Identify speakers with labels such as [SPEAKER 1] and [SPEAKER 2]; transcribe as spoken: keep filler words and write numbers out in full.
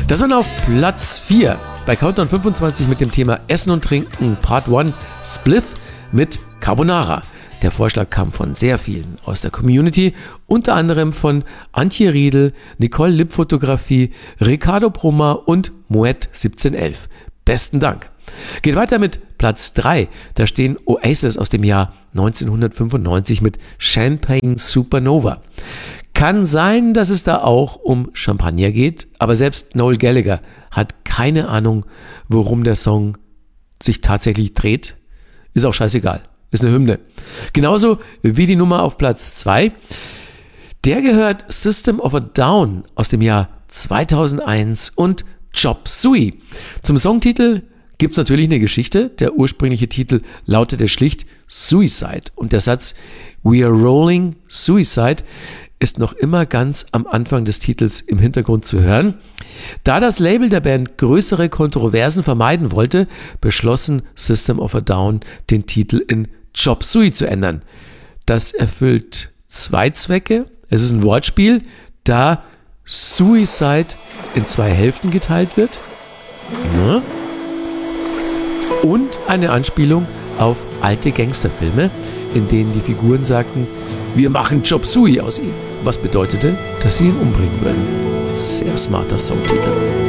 [SPEAKER 1] Das war auf Platz vier bei Countdown fünfundzwanzig mit dem Thema Essen und Trinken Part eins Spliff mit Carbonara. Der Vorschlag kam von sehr vielen aus der Community, unter anderem von Antje Riedel, Nicole Lipp Fotografie, Ricardo Brummer und Moet siebzehnhundertelf. Besten Dank. Geht weiter mit Platz drei. Da stehen Oasis aus dem Jahr neunzehnhundertfünfundneunzig mit Champagne Supernova. Kann sein, dass es da auch um Champagner geht, aber selbst Noel Gallagher hat keine Ahnung, worum der Song sich tatsächlich dreht. Ist auch scheißegal. Ist eine Hymne. Genauso wie die Nummer auf Platz zwei. Der gehört System of a Down aus dem Jahr zweitausendeins und Chop Suey. Zum Songtitel gibt es natürlich eine Geschichte. Der ursprüngliche Titel lautete schlicht Suicide. Und der Satz We are rolling Suicide ist noch immer ganz am Anfang des Titels im Hintergrund zu hören. Da das Label der Band größere Kontroversen vermeiden wollte, beschlossen System of a Down, den Titel in Chop Suey zu ändern. Das erfüllt zwei Zwecke. Es ist ein Wortspiel, da Suicide in zwei Hälften geteilt wird. Ja. Und eine Anspielung auf alte Gangsterfilme, in denen die Figuren sagten, wir machen Chop Suey aus ihm. Was bedeutete, dass sie ihn umbringen würden. Sehr smarter Songtitel.